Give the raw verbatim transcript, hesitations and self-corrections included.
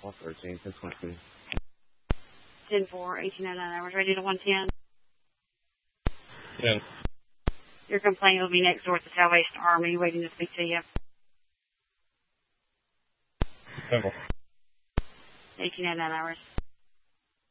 one thirteen, ten twenty. ten four, eighteen oh nine hours. Ready to one ten? ten. Your complaint will be next door at the Salvation Army, waiting to speak to you. ten four. eighteen oh nine hours.